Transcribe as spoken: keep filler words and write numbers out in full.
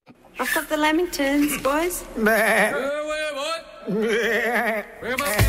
I've got the lamingtons, boys. Wait, wait, what? Wait, what?